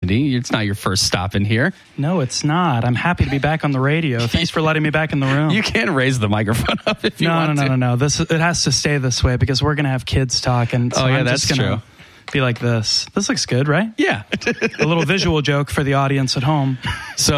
Andy. It's not your first stop in here. No, it's not. I'm happy to be back on the radio. Thanks for letting me back in the room. You can raise the microphone up if you want to. No. It has to stay this way because we're going to have kids talk. And so I'm that's just true. Be like this. This looks good, right? Yeah. A little visual joke for the audience at home. So,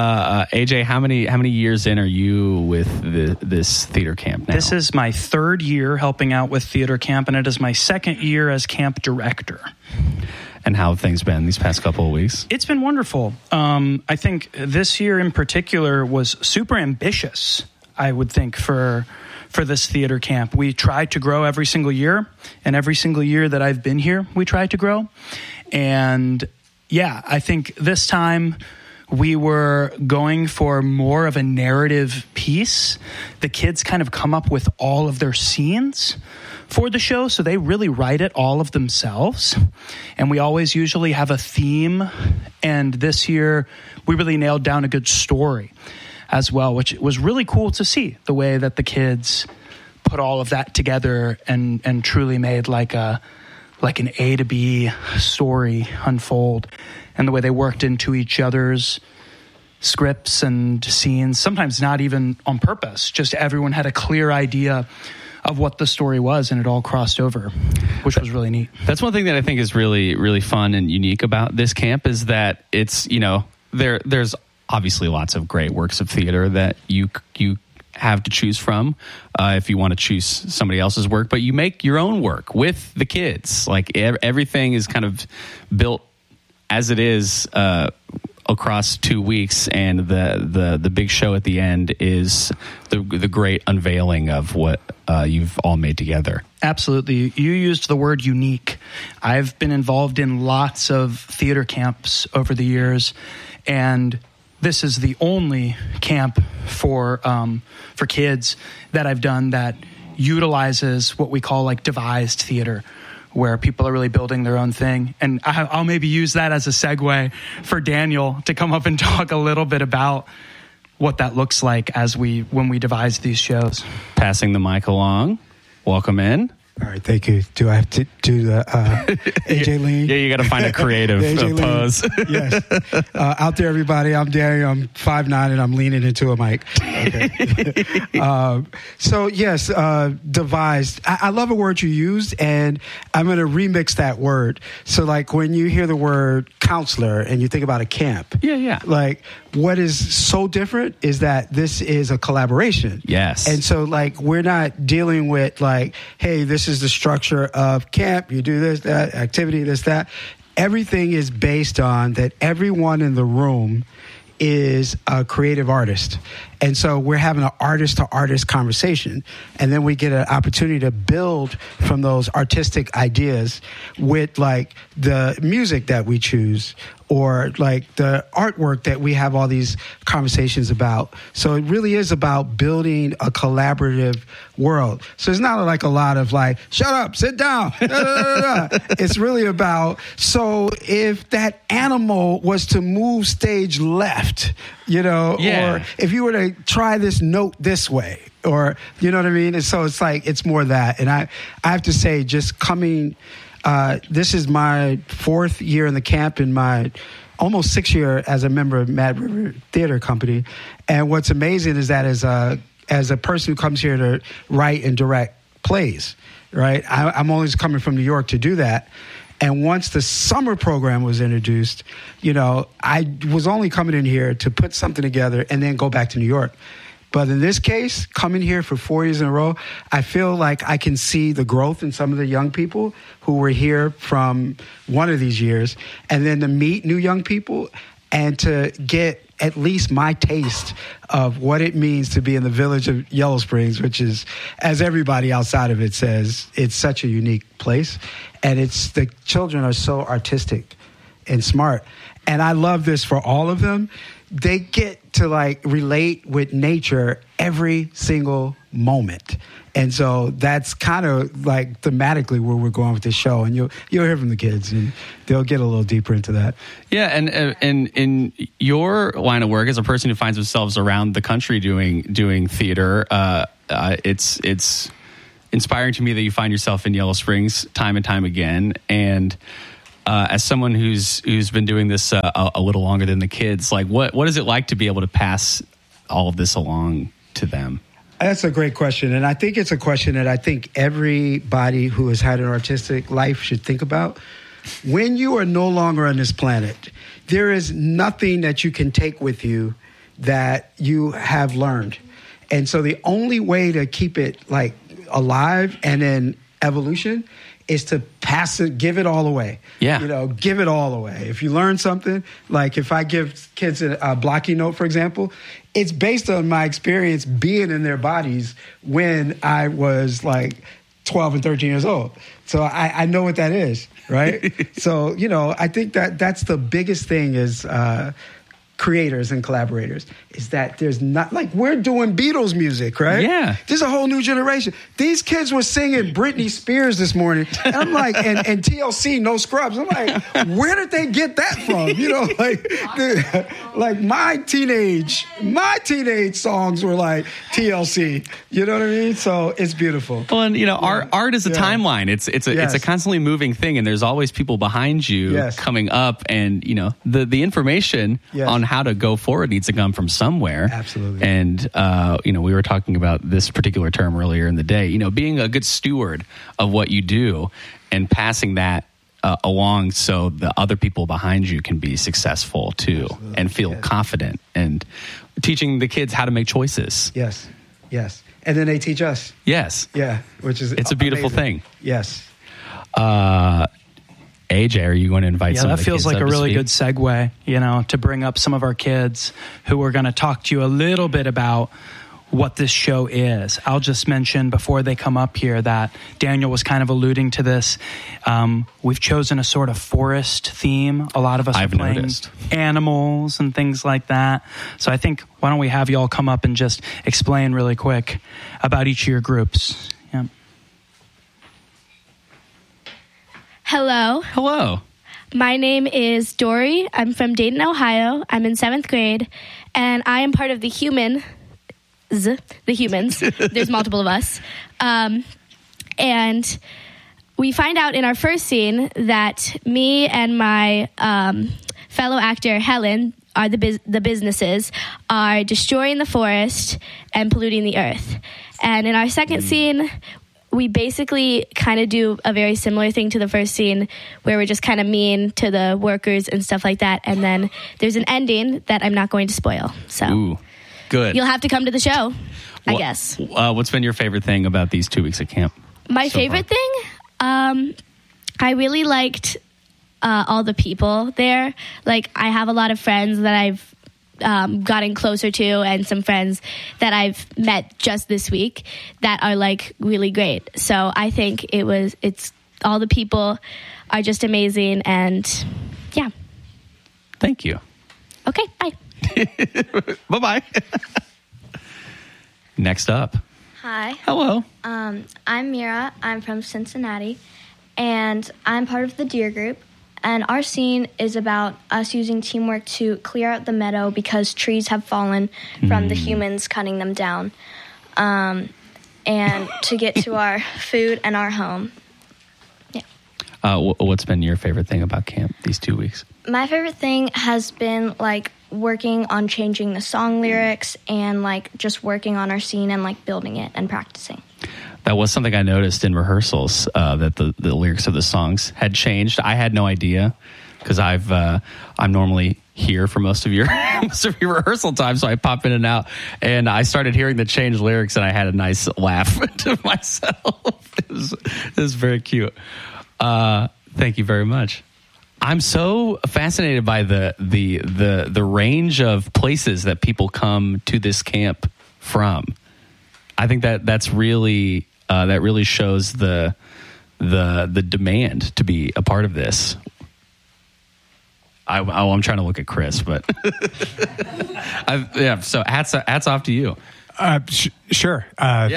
AJ, how many years in are you with this theater camp now? This is my third year helping out with theater camp, and it is my second year as camp director. And how have things been these past couple of weeks? It's been wonderful. I think this year in particular was super ambitious, I would think, for this theater camp. We tried to grow every single year, and every single year that I've been here, we tried to grow. And yeah, I think this time we were going for more of a narrative piece. The kids kind of come up with all of their scenes for the show, so they really write it all of themselves. And we always usually have a theme, and this year we really nailed down a good story as well, which was really cool to see, the way that the kids put all of that together and truly made like an A to B story unfold, and the way they worked into each other's scripts and scenes, sometimes not even on purpose, just everyone had a clear idea of what the story was, and it all crossed over, which was really neat. That's one thing that I think is really, really fun and unique about this camp is that it's, there's obviously lots of great works of theater that you have to choose from if you want to choose somebody else's work, but you make your own work with the kids. Like everything is kind of built as it is across 2 weeks, and the big show at the end is the great unveiling of what you've all made together. Absolutely. You used the word unique. I've been involved in lots of theater camps over the years, and this is the only camp for kids that I've done that utilizes what we call like devised theater, where people are really building their own thing. And I'll maybe use that as a segue for Daniel to come up and talk a little bit about what that looks like when we devise these shows. Passing the mic along. Welcome in. All right, thank you. Do I have to do the AJ Lean? Yeah, you got to find a creative pose. Yes. Out there, everybody. I'm Daniel. I'm 5'9", and I'm leaning into a mic. Okay. So, yes, devised. I love a word you used, and I'm going to remix that word. So, like, when you hear the word counselor and you think about a camp. Yeah. Like, what is so different is that this is a collaboration. Yes. And so, like, we're not dealing with, like, hey, this is the structure of camp. You do this, that, activity, this, that. Everything is based on that everyone in the room is a creative artist. And so we're having an artist-to-artist conversation. And then we get an opportunity to build from those artistic ideas with, like, the music that we choose or, like, the artwork that we have all these conversations about. So it really is about building a collaborative world. So it's not like a lot of, like, shut up, sit down. It's really about, so if that animal was to move stage left, or if you were to try this note this way, or, you know what I mean? And so it's like, it's more that. And I have to say, just coming, this is my 4th year in the camp and my almost 6th year as a member of Mad River Theater Company. And what's amazing is that as a person who comes here to write and direct plays, right? I'm always coming from New York to do that. And once the summer program was introduced, I was only coming in here to put something together and then go back to New York. But in this case, coming here for 4 years in a row, I feel like I can see the growth in some of the young people who were here from one of these years, and then to meet new young people and to get at least my taste of what it means to be in the village of Yellow Springs, which is, as everybody outside of it says, it's such a unique place. And the children are so artistic and smart. And I love this for all of them. They get to, like, relate with nature every single moment. And so that's kind of like thematically where we're going with this show. And you'll hear from the kids, and they'll get a little deeper into that. Yeah, and in your line of work as a person who finds themselves around the country doing theater, it's inspiring to me that you find yourself in Yellow Springs time and time again. And as someone who's been doing this a little longer than the kids, like what is it like to be able to pass all of this along to them? That's a great question. And I think it's a question that I think everybody who has had an artistic life should think about. When you are no longer on this planet, there is nothing that you can take with you that you have learned. And so the only way to keep it like alive and in evolution is to pass it, give it all away. Yeah. Give it all away. If you learn something, like if I give kids a blocking note, for example, it's based on my experience being in their bodies when I was like 12 and 13 years old. So I know what that is, right? So, I think that's the biggest thing is creators and collaborators is that there's not like we're doing Beatles music, right? Yeah. There's a whole new generation. These kids were singing Britney Spears this morning. And I'm like, and TLC, No Scrubs. I'm like, where did they get that from? Like my teenage songs were like TLC. You know what I mean? So it's beautiful. Well, and art is a timeline. It's a constantly moving thing, and there's always people behind you coming up, and the information on how to go forward needs to come from somewhere. Absolutely. And we were talking about this particular term earlier in the day. Being a good steward of what you do and passing that along so the other people behind you can be successful too. Absolutely. And feel confident, and teaching the kids how to make choices. Yes. And then they teach us. Yes. Yeah, it's a beautiful thing. Yes. AJ, are you going to invite some of the kids? Yeah, that feels like a really good segue, to bring up some of our kids who are going to talk to you a little bit about what this show is. I'll just mention before they come up here that Daniel was kind of alluding to this. We've chosen a sort of forest theme. A lot of us are playing noticed animals and things like that. So I think, why don't we have you all come up and just explain really quick about each of your groups. Yeah. Hello. My name is Dory. I'm from Dayton, Ohio. I'm in 7th grade, and I am part of the humans. There's multiple of us. And we find out in our first scene that me and my fellow actor, Helen, are the businesses, are destroying the forest and polluting the earth. And in our second scene, we basically kind of do a very similar thing to the first scene where we're just kind of mean to the workers and stuff like that. And then there's an ending that I'm not going to spoil. So Ooh, good. You'll have to come to the show, I guess. What's been your favorite thing about these 2 weeks at camp? My favorite thing? I really liked all the people there. Like, I have a lot of friends that I've gotten closer to, and some friends that I've met just this week that are like really great. So I think it's all the people are just amazing, and yeah. Thank you. Okay, bye. Bye-bye. Next up. Hi. Hello. I'm Mira. I'm from Cincinnati, and I'm part of the Deer Group. And our scene is about us using teamwork to clear out the meadow because trees have fallen from the humans cutting them down, and to get to our food and our home. Yeah. What's been your favorite thing about camp these 2 weeks? My favorite thing has been like working on changing the song lyrics and like just working on our scene and like building it and practicing. That was something I noticed in rehearsals, that the lyrics of the songs had changed. I had no idea because I'm normally here for most of your rehearsal time, so I pop in and out. And I started hearing the changed lyrics, and I had a nice laugh to myself. It was very cute. Thank you very much. I'm so fascinated by the range of places that people come to this camp from. I think that's really that really shows the demand to be a part of this. I'm trying to look at Chris, but So hats off to you. Sure.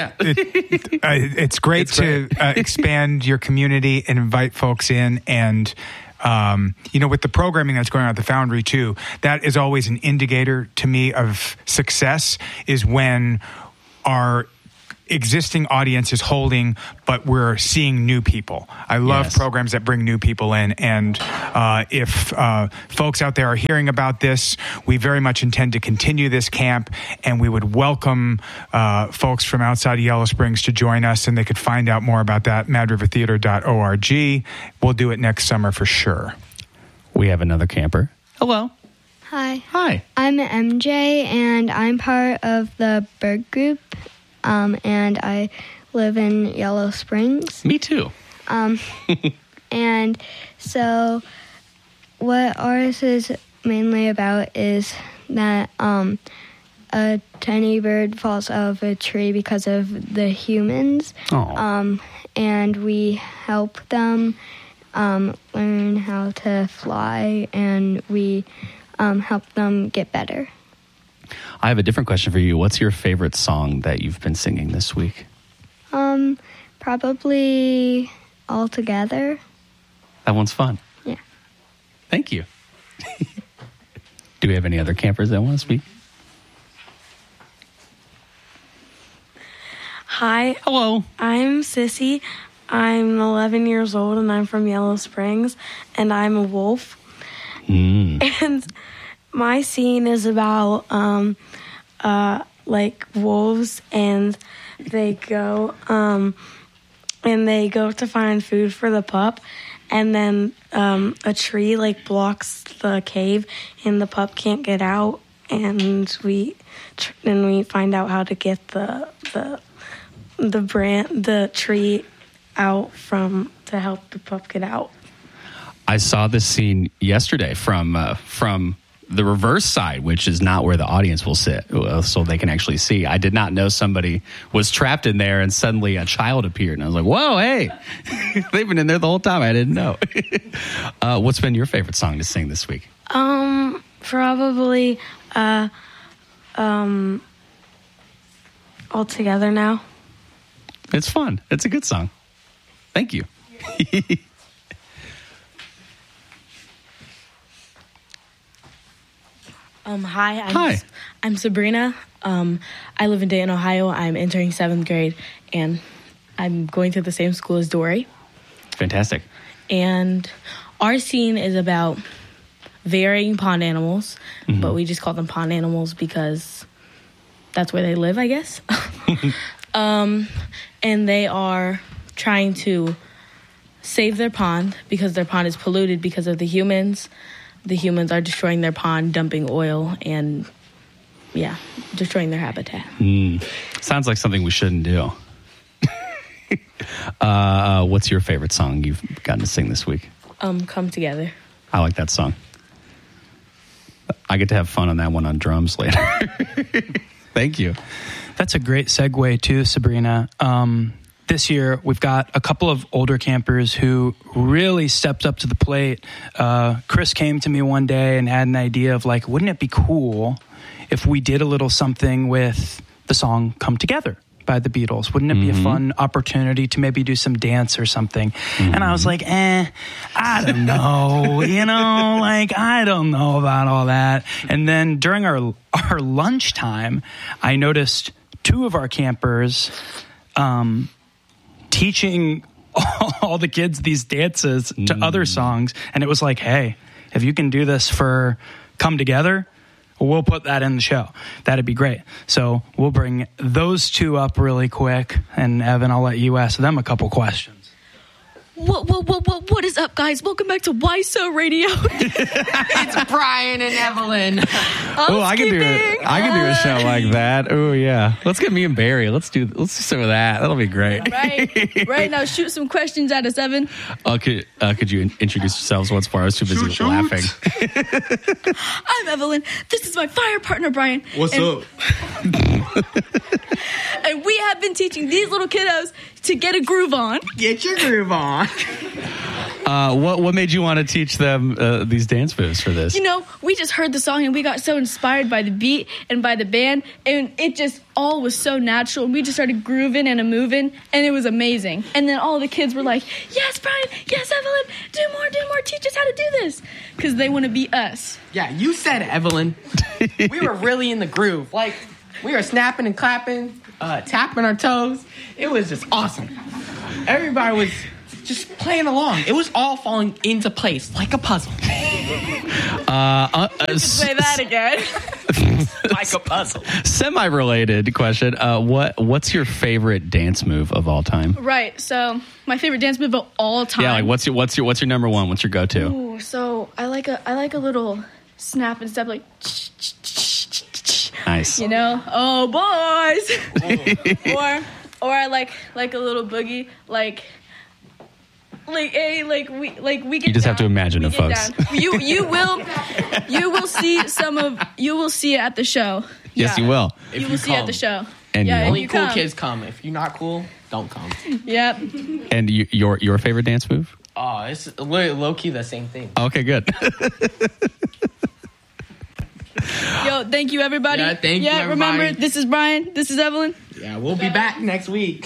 It's great to expand your community and invite folks in, and with the programming that's going on at the Foundry too, that is always an indicator to me of success, is when our existing audience is holding, but we're seeing new people. I love programs that bring new people in. And if folks out there are hearing about this, we very much intend to continue this camp, and we would welcome folks from outside of Yellow Springs to join us, and they could find out more about that, madrivertheater.org. We'll do it next summer for sure. We have another camper. Hello. Hi. Hi. I'm MJ, and I'm part of the Berg group, and I live in Yellow Springs. Me too. And so what ours is mainly about is that a tiny bird falls out of a tree because of the humans. And we help them learn how to fly, and we help them get better. I have a different question for you. What's your favorite song that you've been singing this week? Probably All Together. That one's fun. Yeah. Thank you. Do we have any other campers that want to speak? Hi. Hello. I'm Sissy. I'm 11 years old, and I'm from Yellow Springs, and I'm a wolf. And my scene is about like wolves, and they go to find food for the pup, and then a tree like blocks the cave, and the pup can't get out, and we find out how to get the tree out to help the pup get out. I saw this scene yesterday from the reverse side, which is not where the audience will sit, so they can actually see. I did not know somebody was trapped in there, and suddenly a child appeared, and I was like, "Whoa, hey!" They've been in there the whole time. I didn't know. What's been your favorite song to sing this week? Probably All Together Now. It's fun. It's a good song. Thank you. Hi. I'm Sabrina. I live in Dayton, Ohio. I'm entering 7th grade, and I'm going to the same school as Dory. Fantastic. And our scene is about varying pond animals, but we just call them pond animals because that's where they live, I guess. And they are trying to save their pond because their pond is polluted because of the humans. The humans are destroying their pond, dumping oil, and destroying their habitat. Sounds like something we shouldn't do. What's your favorite song you've gotten to sing this week? Come Together. I like that song. I get to have fun on that one on drums later. Thank you. That's a great segue too, Sabrina. This year, we've got a couple of older campers who really stepped up to the plate. Chris came to me one day and had an idea of like, wouldn't it be cool if we did a little something with the song Come Together by the Beatles? Wouldn't it be a fun opportunity to maybe do some dance or something? And I was like, I don't know, I don't know about all that. And then during our lunchtime, I noticed two of our campers teaching all the kids these dances to other songs. And it was like, hey, if you can do this for Come Together, we'll put that in the show. That'd be great. So we'll bring those two up really quick. And Evan, I'll let you ask them a couple questions. What is up, guys? Welcome back to Why So Radio. It's Brian and Evelyn. Oh, I can do a show like that. Oh yeah, let's get me and Barry. Let's do some of that. That'll be great. Right now, shoot some questions at us, Evan. Could you introduce yourselves once more? I was too busy laughing. I'm Evelyn. This is my fire partner, Brian. What's up? And we have been teaching these little kiddos to get a groove on. Get your groove on. What made you want to teach them these dance moves for this? We just heard the song and we got so inspired by the beat and by the band, and it just all was so natural. And we just started grooving and moving, and it was amazing. And then all the kids were like, "Yes, Brian. Yes, Evelyn. Do more. Teach us how to do this," because they want to be us. Yeah, you said Evelyn. We were really in the groove. Like, We were snapping and clapping, tapping our toes. It was just awesome. Everybody was just playing along. It was all falling into place like a puzzle. Say that again. Like a puzzle. Semi-related question. What's your favorite dance move of all time? Right. So my favorite dance move of all time. Yeah, like what's your number one? What's your go-to? Ooh, so I like a little snap and step, like nice. You know, oh boys. or I like a little boogie, like we get. You just have to imagine it, folks. You will see you will see it at the show. Yes, you will. You will see it at the show. And only cool kids come. If you're not cool, don't come. Yep. And your favorite dance move? Oh, it's low key the same thing. Okay, good. Yo, thank you, everybody. Yeah, thank you, everybody. Remember, this is Brian. This is Evelyn. Yeah, we'll be back next week.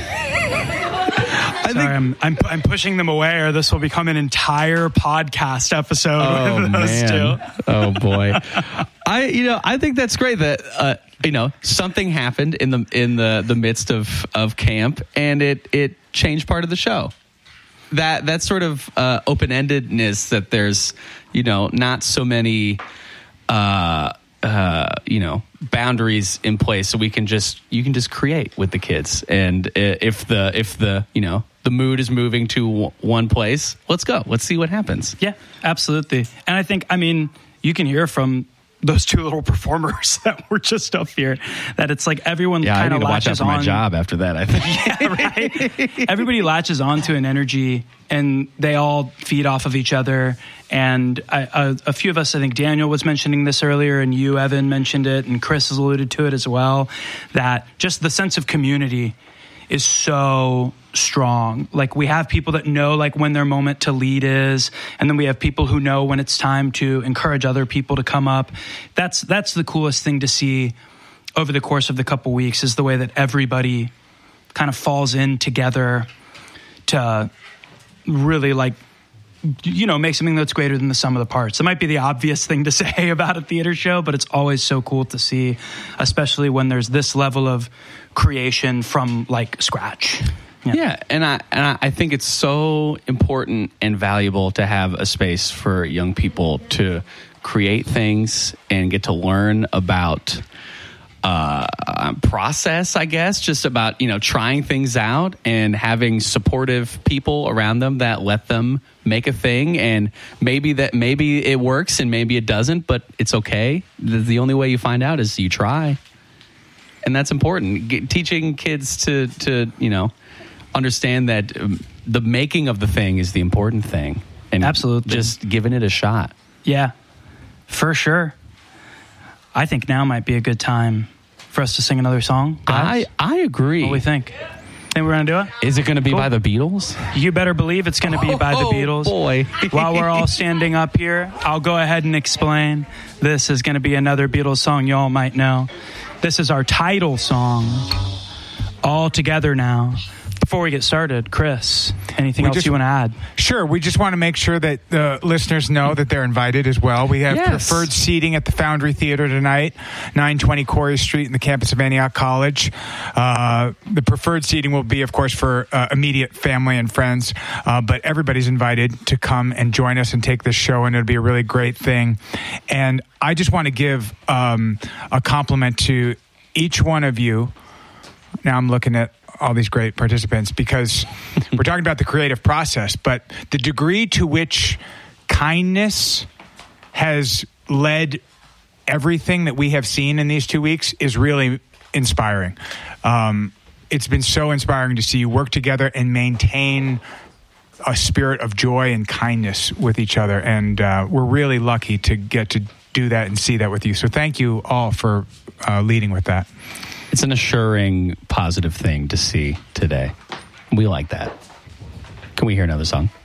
Sorry, I'm pushing them away, or this will become an entire podcast episode with us two. Oh boy. I think that's great that something happened in the midst of camp, and it changed part of the show. That sort of open-endedness, that there's not so many boundaries in place, so you can just create with the kids. And if the mood is moving to one place, let's go. Let's see what happens. Yeah, absolutely. And I think, you can hear from those two little performers that were just up here that it's like everyone kind of latches on. I need to watch out for my job after that, I think. Yeah, right. Everybody latches on to an energy, and they all feed off of each other. And a few of us, I think Daniel was mentioning this earlier, and you, Evan, mentioned it, and Chris has alluded to it as well, that just the sense of community is so strong. Like, we have people that know when their moment to lead is, and then we have people who know when it's time to encourage other people to come up. That's the coolest thing to see over the course of the couple weeks, is the way that everybody kind of falls in together to really make something that's greater than the sum of the parts. It might be the obvious thing to say about a theater show, but it's always so cool to see, especially when there's this level of creation from scratch. Yeah, and I think it's so important and valuable to have a space for young people to create things and get to learn about process, I guess, just about trying things out and having supportive people around them that let them make a thing. And maybe it works and maybe it doesn't, but it's okay. The only way you find out is you try, and that's important. Teaching kids to understand that the making of the thing is the important thing, and absolutely just giving it a shot. Yeah, for sure. I think now might be a good time for us to sing another song. Guys? I agree. What do we think? Think we're going to do it? Is it going to be by the Beatles? You better believe it's going to be by the Beatles. Boy. While we're all standing up here, I'll go ahead and explain. This is going to be another Beatles song y'all might know. This is our title song, All Together Now. Before we get started, Chris, anything else you want to add? Sure. We just want to make sure that the listeners know that they're invited as well. We have preferred seating at the Foundry Theater tonight, 920 Corey Street in the campus of Antioch College. The preferred seating will be, of course, for immediate family and friends, but everybody's invited to come and join us and take this show, and it'll be a really great thing. And I just want to give a compliment to each one of you. Now I'm looking at all these great participants, because we're talking about the creative process, but the degree to which kindness has led everything that we have seen in these 2 weeks is really inspiring. It's been so inspiring to see you work together and maintain a spirit of joy and kindness with each other. And we're really lucky to get to do that and see that with you. So thank you all for leading with that. It's an assuring, positive thing to see today. We like that. Can we hear another song?